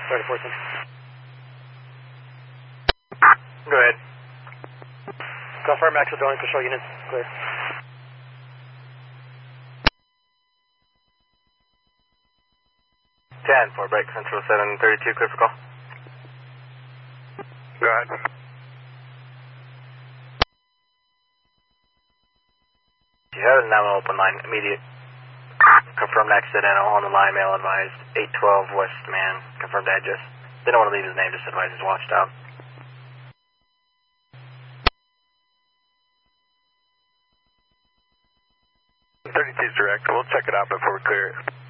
34 Go ahead. Confirm exit only control units. Clear. For break Central 732, clear for call. Go ahead. You have it now open line, immediate. Confirmed exit and on the line, mail advised, 812 West Man, confirmed address. They don't want to leave his name, just advise he's watched out. 32's direct, we'll check it out before we clear it.